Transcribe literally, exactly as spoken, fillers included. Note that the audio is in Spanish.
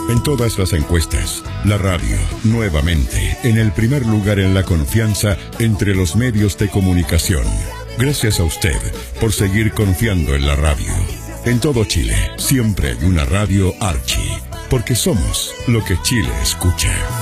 En todas las encuestas, la radio, nuevamente, en el primer lugar en la confianza entre los medios de comunicación. Gracias a usted por seguir confiando en la radio. En todo Chile, siempre hay una radio Archie, porque somos lo que Chile escucha.